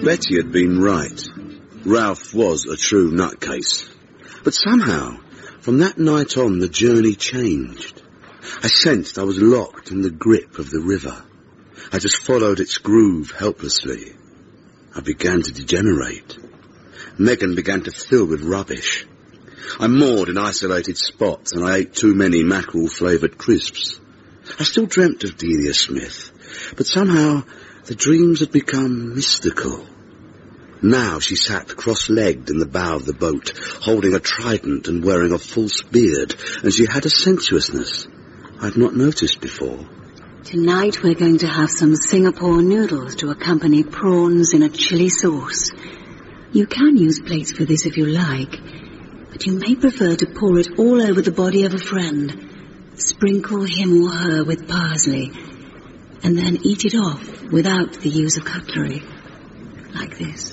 Betty had been right. Ralph was a true nutcase. But somehow, from that night on, the journey changed. I sensed I was locked in the grip of the river. I just followed its groove helplessly. I began to degenerate. Megan began to fill with rubbish. I moored in isolated spots and I ate too many mackerel-flavoured crisps. I still dreamt of Delia Smith, but somehow the dreams had become mystical. Now she sat cross-legged in the bow of the boat, holding a trident and wearing a false beard, and she had a sensuousness I'd not noticed before. Tonight we're going to have some Singapore noodles to accompany prawns in a chili sauce. You can use plates for this if you like, but you may prefer to pour it all over the body of a friend. Sprinkle him or her with parsley, and then eat it off without the use of cutlery. Like this.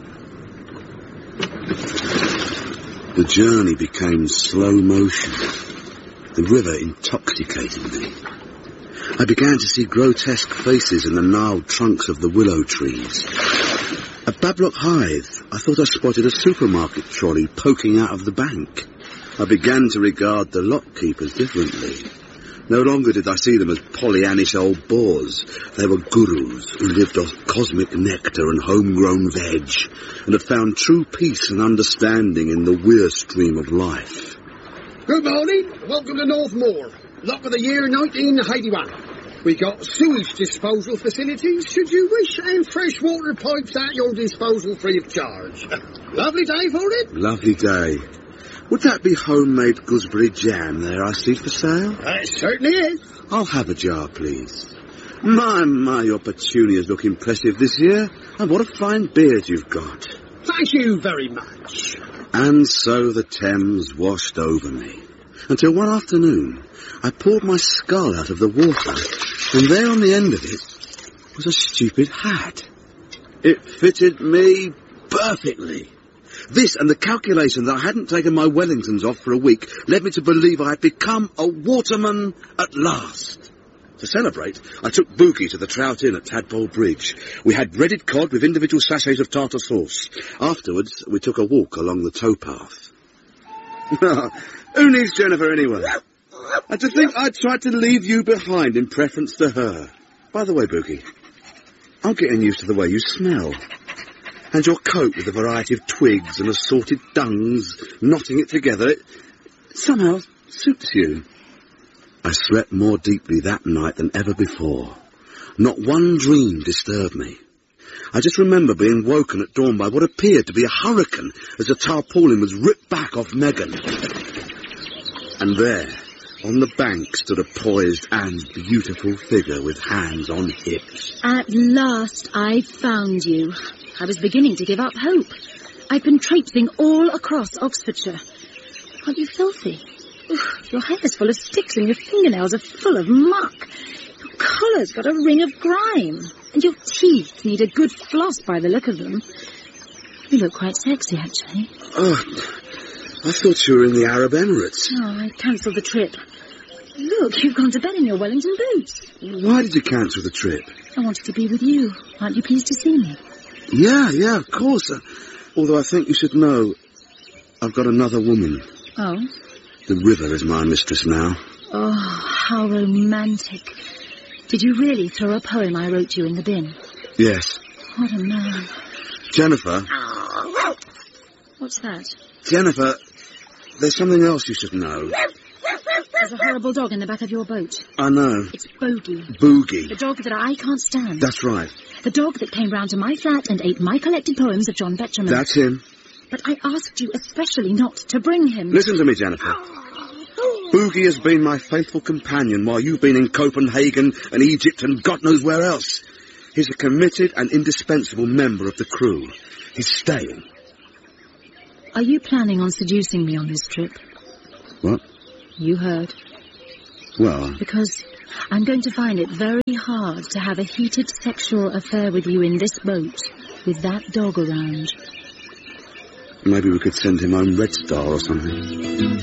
The journey became slow motion. The river intoxicated me. I began to see grotesque faces in the gnarled trunks of the willow trees. At Bablock Hythe, I thought I spotted a supermarket trolley poking out of the bank. I began to regard the lock-keepers differently. No longer did I see them as Pollyannish old bores. They were gurus who lived off cosmic nectar and homegrown veg, and had found true peace and understanding in the weir stream of life. Good morning. Welcome to Northmoor. Lock of the year 1981. We got sewage disposal facilities, should you wish, and freshwater pipes at your disposal free of charge. Lovely day for it? Lovely day. Would that be homemade gooseberry jam there I see for sale? It certainly is. I'll have a jar, please. My, your petunias look impressive this year. And what a fine beard you've got. Thank you very much. And so the Thames washed over me. Until one afternoon, I pulled my skull out of the water, and there on the end of it was a stupid hat. It fitted me perfectly. This and the calculation that I hadn't taken my Wellingtons off for a week led me to believe I had become a waterman at last. To celebrate, I took Boogie to the Trout Inn at Tadpole Bridge. We had breaded cod with individual sachets of tartar sauce. Afterwards, we took a walk along the towpath. Who needs Jennifer anyway? And to think I tried to leave you behind in preference to her. By the way, Boogie, I'm getting used to the way you smell. And your coat with a variety of twigs and assorted dungs, knotting it together, it somehow suits you. I slept more deeply that night than ever before. Not one dream disturbed me. I just remember being woken at dawn by what appeared to be a hurricane as the tarpaulin was ripped back off Megan. And there, on the bank, stood a poised and beautiful figure with hands on hips. At last I found you. I was beginning to give up hope. I've been traipsing all across Oxfordshire. Aren't you filthy? Your hair's full of sticks and your fingernails are full of muck. Your collar's got a ring of grime. And your teeth need a good floss by the look of them. You look quite sexy, actually. Oh, I thought you were in the Arab Emirates. Oh, I cancelled the trip. Look, you've gone to bed in your Wellington boots. Why did you cancel the trip? I wanted to be with you. Aren't you pleased to see me? Yeah, of course. Although I think you should know, I've got another woman. Oh? The river is my mistress now. Oh, how romantic. Did you really throw a poem I wrote you in the bin? Yes. What a man. Jennifer. What's that? Jennifer, there's something else you should know. There's a horrible dog in the back of your boat. I know. It's Bogey. Boogie. The dog that I can't stand. That's right. The dog that came round to my flat and ate my collected poems of John Betjeman. That's him. But I asked you especially not to bring him. Listen to me, Jennifer. Boogie has been my faithful companion while you've been in Copenhagen and Egypt and God knows where else. He's a committed and indispensable member of the crew. He's staying. Are you planning on seducing me on this trip? What? You heard. Well... Because I'm going to find it very hard to have a heated sexual affair with you in this boat, with that dog around. Maybe we could send him home Red Star or something.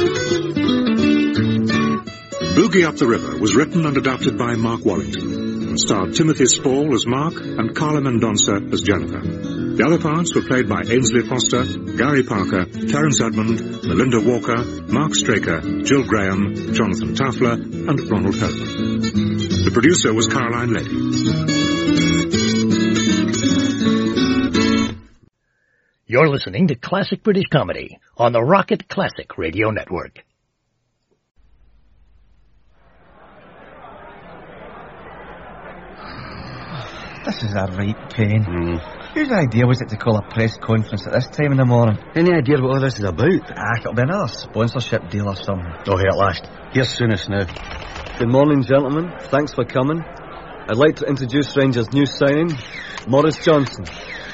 Boogie Up the River was written and adapted by Mark Wallington. and starred Timothy Spall as Mark and Carla Mendonça as Jennifer. The other parts were played by Ainsley Foster, Gary Parker, Clarence Edmund, Melinda Walker, Mark Straker, Jill Graham, Jonathan Tafler, and Ronald Holman. The producer was Caroline Lady. You're listening to Classic British Comedy on the Rocket Classic Radio Network. This is a right pain. Whose idea was it to call a press conference at this time in the morning? Any idea what all this is about? It'll be another sponsorship deal or something. Oh, here at last. Here's soonest now. Good morning, gentlemen. Thanks for coming. I'd like to introduce Rangers' new signing, Maurice Johnson.